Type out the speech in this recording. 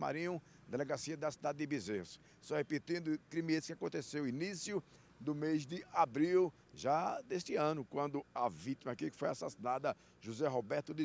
Marinho, delegacia da cidade de Bezerros. Só repetindo, crime esse que aconteceu início do mês de abril, já deste ano, quando a vítima aqui que foi assassinada, José Roberto de